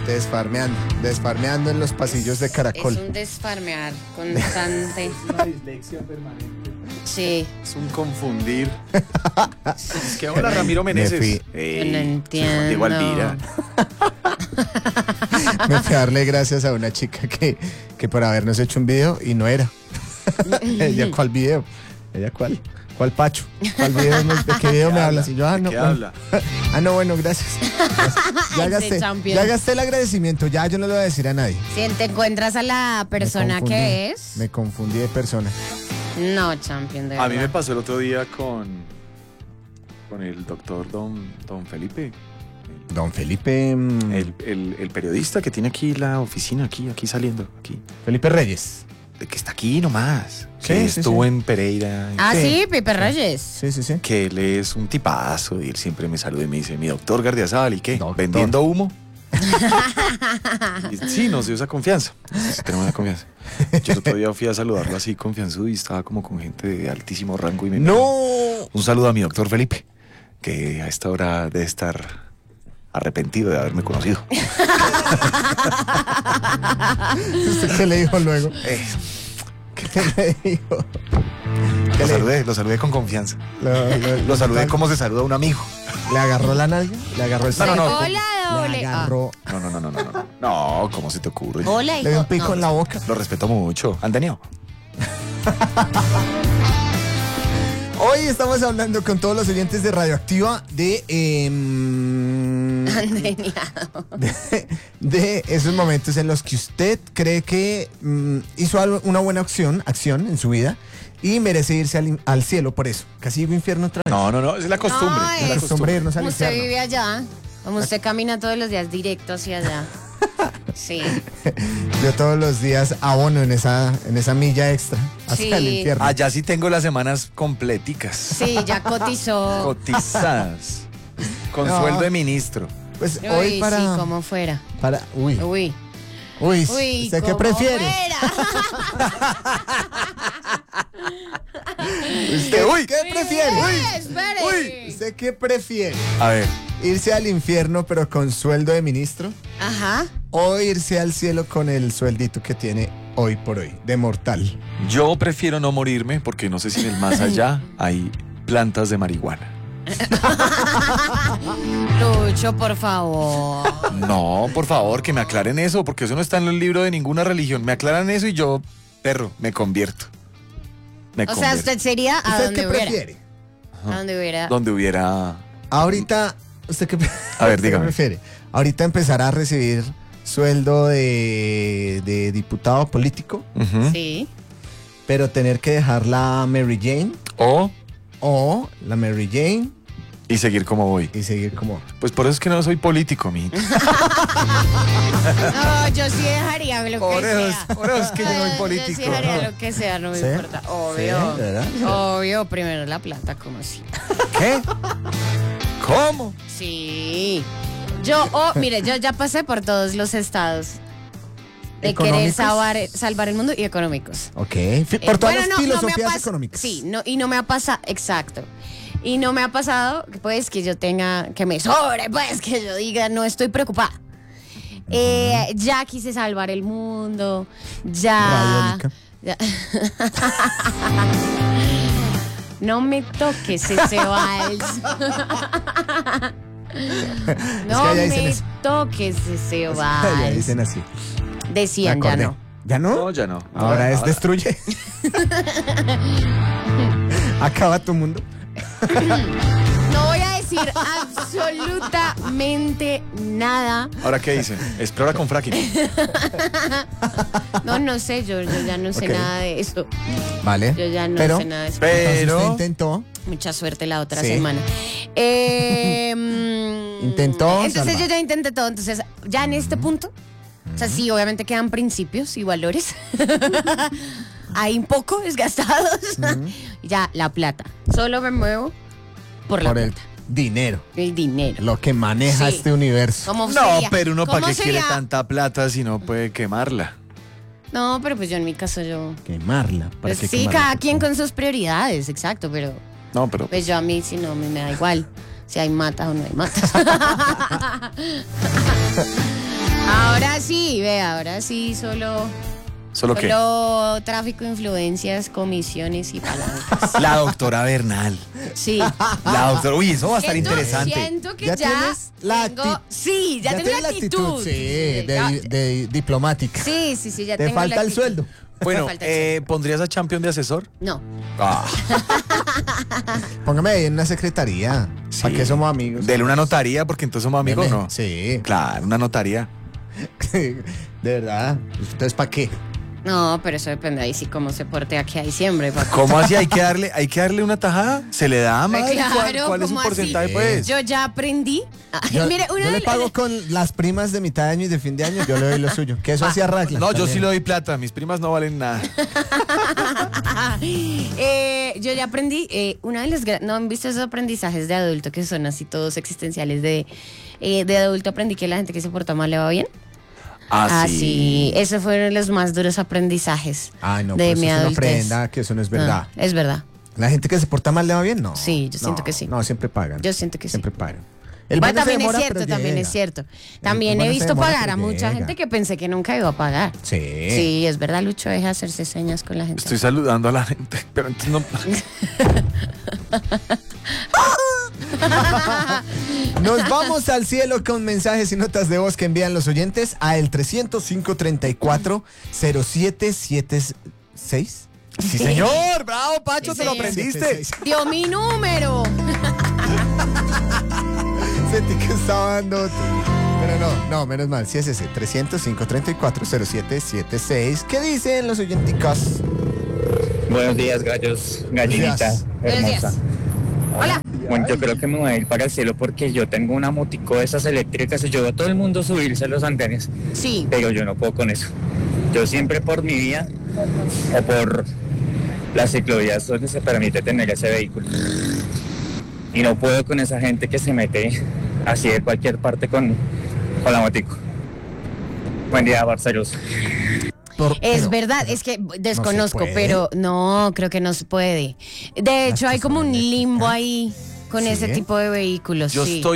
Desfarmeando en los pasillos de Caracol. Es un desfarmear constante. Una dislexia permanente. Sí. Es un confundir. Es que hola, Ramiro Meneses. No entiendo. Diego Alvira. Me fui a darle gracias a una chica que por habernos hecho un video y no era. ¿Ella cuál video? ¿Ella cuál? ¿Cuál Pacho? ¿Cuál video? ¿De qué video me hablas? Y yo, no, ¿Qué bueno. habla? No, bueno, gracias. Ya gasté el agradecimiento, ya yo no le voy a decir a nadie. Si te encuentras a la persona que es. Me confundí de persona. No, champion, de verdad. A mí me pasó el otro día con el doctor Don Felipe. Don Felipe. El periodista que tiene aquí la oficina, aquí saliendo. Aquí. Felipe Reyes. De que está aquí nomás. Sí, Que sí, estuvo sí. en Pereira. Sí, Pipe Reyes. Sí. Que él es un tipazo y él siempre me saluda y me dice, mi doctor Gardiazabal, ¿y qué? Doctor. ¿Vendiendo humo? Y sí, nos dio esa confianza. Sí, tenemos la confianza. Yo el otro día fui a saludarlo así confianzudo y estaba como con gente de altísimo rango y me ¡No! Un saludo a mi doctor Felipe, que a esta hora debe estar arrepentido de haberme conocido. ¿Usted qué le dijo luego? ¿Qué le dijo? Lo saludé con confianza. Lo saludé como se saluda a un amigo. ¿Le agarró la nalga? ¿Le agarró el No. Hola, doble. Le agarró. No. No, ¿cómo se te ocurre? Hola, Le dio un pico en la boca. Lo respeto mucho. ¿Antonio? Hoy estamos hablando con todos los oyentes de Radioactiva de esos momentos en los que usted cree que hizo una buena acción en su vida y merece irse al cielo por eso. Casi digo infierno otra vez. No, es la costumbre. No, es la La costumbre de irnos al Como usted infierno. vive allá, como usted camina todos los días directo hacia allá. Sí. Yo todos los días abono en esa milla extra hacia Sí. el infierno. Allá sí tengo las semanas completicas. Sí, ya cotizó. Cotizadas. Con No. sueldo de ministro. Pues Uy, hoy para... sí, como fuera. Uy, Uy, ¿usted qué como prefiere? fuera. ¿Usted qué prefiere? Espere. ¿Usted qué prefiere? A ver, ¿Irse al infierno pero con sueldo de ministro? Ajá. ¿O irse al cielo con el sueldito que tiene hoy por hoy, de mortal? yo prefiero no morirme porque no sé si en el más allá hay plantas de marihuana. Lucho, por favor. No, por favor, que me aclaren eso, porque eso no está en el libro de ninguna religión. Me aclaran eso y yo, perro, me convierto. O sea, usted sería a ¿Usted donde qué hubiera. prefiere? A donde hubiera. Donde hubiera... Ahorita, ¿usted qué, A ver, usted qué dígame. prefiere? Ahorita empezar a recibir sueldo de diputado político, Ujú. Sí. pero tener que dejar la Mary Jane o la Mary Jane Y seguir como voy. y seguir como... Pues por eso es que no soy político, mi. No, yo sí dejaría lo que sea. Por eso es que yo no soy Yo político. sí dejaría lo que sea, no me ¿Sí? importa. ¿Sí? Obvio. ¿De verdad? Obvio, primero la plata, como así. ¿Qué? ¿Cómo? Sí. Mire, yo ya pasé por todos los estados de querer ¿Económicos? salvar el mundo y económicos. Ok, por todas Bueno, las no me ha filosofías pas- económicas. Sí, y no me ha pasado, exacto. Y no me ha pasado, pues, que yo tenga, que me sobre, pues, que yo diga, no estoy preocupada. Ya quise salvar el mundo, ya... Radiónica. ya. No me toques ese vals. No allá dicen me eso. toques ese Ya vals. dicen así. Decían, Me ya acordé. no. ¿Ya no? No, ya no. Ahora es destruye. Acaba tu mundo. No voy a decir absolutamente nada. ¿Ahora qué dicen? Explora con fracking. No sé, yo ya no sé Ok. nada de eso. Vale. Yo ya no pero, sé nada de eso. entonces Pero... usted intentó. Mucha suerte la otra Sí. semana. Intentó Entonces salvar. yo ya intenté todo. Entonces, ya en este punto, o sea, sí, obviamente quedan principios y valores. Hay un poco desgastados. Ya, la plata. Solo me muevo por la Por el plata. dinero. El dinero. Lo que maneja Sí. este universo. ¿Cómo No, sería? pero uno para ¿Cómo qué quiere sería? tanta plata si no puede quemarla. No, pero pues yo en mi caso yo... Quemarla. ¿Para Pues qué sí, quemarla? cada quien con sus prioridades, exacto, pero No, pero... pues yo a mí si no me da igual si hay mata o no hay mata. Ahora sí, ve, ahora sí, ¿Solo qué? solo tráfico de influencias, comisiones y palancas. La doctora Bernal. Sí. La doctora. Uy, eso va a estar interesante. Siento que Ya ya, tienes la tengo... acti- Sí, ya tengo tienes la actitud. sí, Ya- de diplomática. sí, ya Te tengo falta la el actitud. sueldo. Bueno, Falta el ¿pondrías a Champion de asesor? No. Ah, Póngame ahí en una secretaría. sí. ¿Para qué somos amigos? Dele una notaría porque entonces somos amigos, Deme. ¿no? Sí. Claro, una notaría. De verdad. Entonces, ¿para qué? No, pero eso depende ahí sí cómo se porte aquí a diciembre. Papi. ¿Cómo así? ¿Hay que darle una tajada? ¿Se le da, madre? Claro, ¿Cuál es su ¿cómo así? porcentaje, pues? Yo ya aprendí. Ay, Yo, mire, yo le pago con las primas de mitad de año y de fin de año, yo le doy lo suyo. Que eso hacía Raglan. No, yo también. sí le doy plata. Mis primas no valen nada. yo ya aprendí, una de las ¿no han visto esos aprendizajes de adulto que son así todos existenciales de adulto? Aprendí que la gente que se porta mal le va bien. Ah, sí. Esos fueron los más duros aprendizajes Ay, no, de pues mi eso es una adultez. ofrenda, que eso no es verdad. No, es verdad. La gente que se porta mal le va bien, no. Sí, yo siento No, que sí. No, siempre pagan. Yo siento que sí. Siempre pagan. El Bueno, bueno se también demora, es cierto, pero también llega. es cierto. También bueno he se visto demora, pagar pero a mucha llega. gente que pensé que nunca iba a pagar. Sí. Sí, es verdad, Lucho, deja de hacerse señas con la gente. Estoy saludando a la gente, pero entonces no. Nos vamos al cielo con mensajes y notas de voz que envían los oyentes a el 305-34-0776. Sí, señor. Bravo, Pacho, Sí, te lo señor. aprendiste. Dio mi número. Sentí que estaba dando otro. Pero no, menos mal. Sí es ese. 305-34-0776. ¿Qué dicen los oyenticos? Buenos días, gallinita días. Buenos días. hermosa. Hola. Bueno, yo creo que me voy a ir para el cielo porque yo tengo una motico de esas eléctricas y yo veo a todo el mundo subirse a los andenes, Sí. pero yo no puedo con eso. Yo siempre por mi vía o por las ciclovías donde se permite tener ese vehículo. Y no puedo con esa gente que se mete así de cualquier parte con la motico. Buen día, Barcelos. Es verdad, es que desconozco, puede. pero no, creo que no se puede. De hecho, hay como un limbo ahí con ¿Sí? ese tipo de vehículos. Yo sí. estoy